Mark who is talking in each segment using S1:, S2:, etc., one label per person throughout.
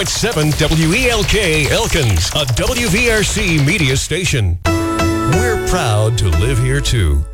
S1: 94.7 WELK Elkins, a WVRC media station. We're proud to live here, too.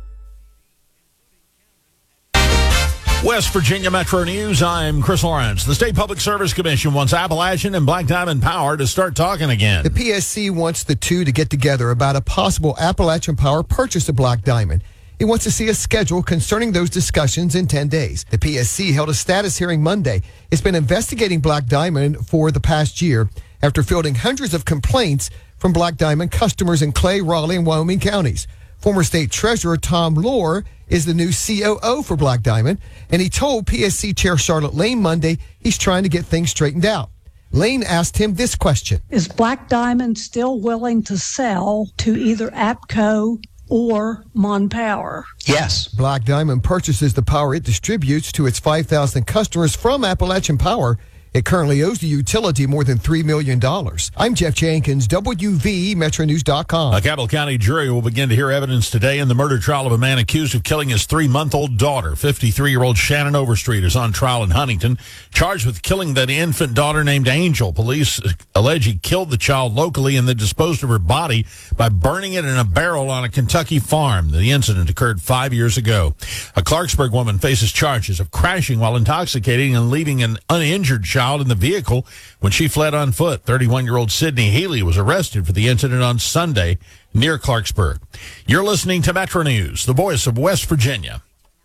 S2: West Virginia Metro News, I'm Chris Lawrence. The State Public Service Commission wants Appalachian and Black Diamond Power to start talking again.
S3: The PSC wants the two to get together about a possible Appalachian Power purchase of Black Diamond. It wants to see a schedule concerning those discussions in 10 days. The PSC held a status hearing Monday. It's been investigating Black Diamond for the past year after fielding hundreds of complaints from Black Diamond customers in Clay, Raleigh, and Wyoming counties. Former State Treasurer Tom Lohr is the new COO for Black Diamond, and he told PSC Chair Charlotte Lane Monday he's trying to get things straightened out. Lane asked him this question.
S4: Is Black Diamond still willing to sell to either APCO or Mon Power?
S5: Yes.
S3: Black Diamond purchases the power it distributes to its 5,000 customers from Appalachian Power. It currently owes the utility more than $3 million. I'm Jeff Jenkins, WVMetroNews.com.
S2: A Cabell County jury will begin to hear evidence today in the murder trial of a man accused of killing his 3-month-old daughter. 53-year-old Shannon Overstreet is on trial in Huntington, charged with killing that infant daughter named Angel. Police allege he killed the child locally and then disposed of her body by burning it in a barrel on a Kentucky farm. The incident occurred 5 years ago. A Clarksburg woman faces charges of crashing while intoxicating and leaving an uninjured child in the vehicle when she fled on foot. 31-year-old Sydney Healy was arrested for the incident on Sunday near Clarksburg. You're listening to Metro News, the voice of West Virginia.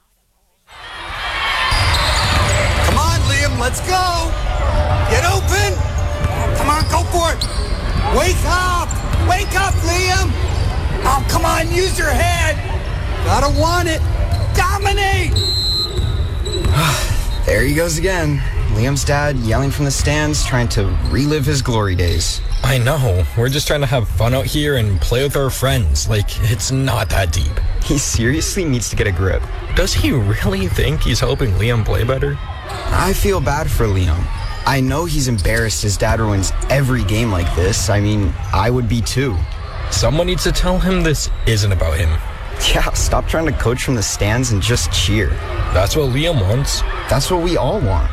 S6: Come on, Liam, let's go. Get open. Come on, go for it. Wake up. Wake up, Liam. Oh, come on, use your head. Gotta want it. Dominate.
S5: There he goes again. Liam's dad yelling from the stands, trying to relive his glory days.
S7: I know. We're just trying to have fun out here and play with our friends. Like, it's not that deep.
S5: He seriously needs to get a grip.
S7: Does he really think he's helping Liam play better?
S5: I feel bad for Liam. I know he's embarrassed his dad ruins every game like this. I mean, I would be too.
S7: Someone needs to tell him this isn't about him.
S5: Yeah, stop trying to coach from the stands and just cheer.
S7: That's what Liam wants.
S5: That's what we all want.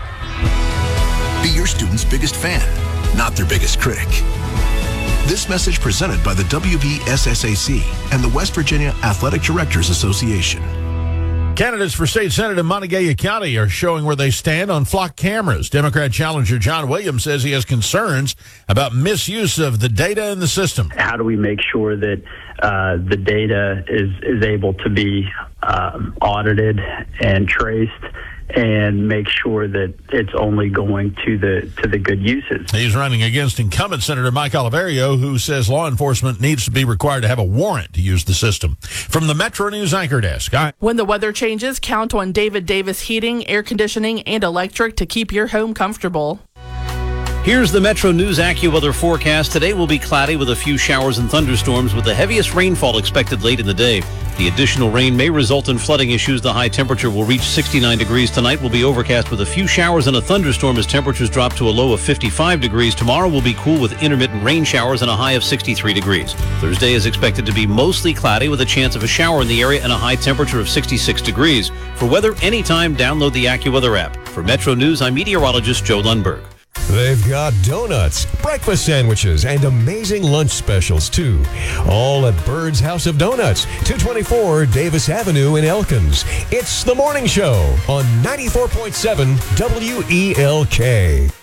S8: Be your student's biggest fan, not their biggest critic. This message presented by the WVSSAC and the West Virginia Athletic Directors Association.
S2: Candidates for state senate in Montague County are showing where they stand on flock cameras. Democrat challenger John Williams says he has concerns about misuse of the data in the system.
S9: How do we make sure that the data is able to be audited and traced, and make sure that it's only going to the good uses?
S2: He's running against incumbent Senator Mike Oliverio, who says law enforcement needs to be required to have a warrant to use the system. From the Metro News Anchor Desk,
S10: when the weather changes, count on David Davis Heating, Air Conditioning, and Electric to keep your home comfortable.
S11: Here's the Metro News AccuWeather forecast. Today will be cloudy with a few showers and thunderstorms, with the heaviest rainfall expected late in the day. The additional rain may result in flooding issues. The high temperature will reach 69 degrees. Tonight will be overcast with a few showers and a thunderstorm as temperatures drop to a low of 55 degrees. Tomorrow will be cool with intermittent rain showers and a high of 63 degrees. Thursday is expected to be mostly cloudy with a chance of a shower in the area and a high temperature of 66 degrees. For weather anytime, download the AccuWeather app. For Metro News, I'm meteorologist Joe Lundberg.
S1: They've got donuts, breakfast sandwiches, and amazing lunch specials, too. All at Bird's House of Donuts, 224 Davis Avenue in Elkins. It's The Morning Show on 94.7 WELK.